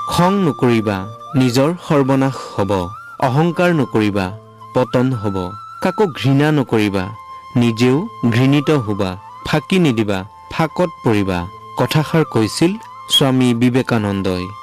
খং নকৰিবা, নিজৰ সৰ্বনাশ হ'ব। অহংকাৰ নকৰিবা, পতন হ'ব। কাকো ঘৃণা নকৰিবা, নিজেও ঘৃণিত হ'বা। ফাঁকি নিদিবা, ফাঁকত পৰিবা। কথাষাৰ কৈছিল স্বামী বিবেকানন্দই।